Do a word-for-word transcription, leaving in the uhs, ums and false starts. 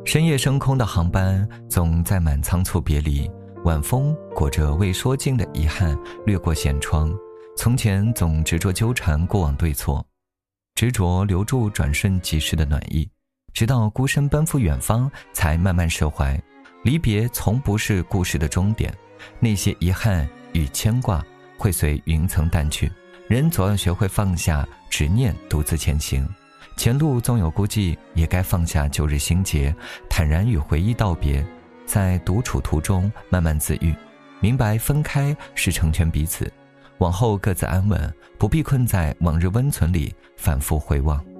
深夜升空的航班总载满仓促别离，晚风裹着未说尽的遗憾掠过舷窗。从前总执着纠缠过往对错，执着留住转瞬即逝的暖意，直到孤身奔赴远方才慢慢释怀。离别从不是故事的终点，那些遗憾与牵挂会随云层淡去，人总要学会放下执念，独自前行。前路纵有孤寂，也该放下旧日心结，坦然与回忆道别，在独处途中慢慢自愈，明白分开是成全彼此，往后各自安稳，不必困在往日温存里反复回望。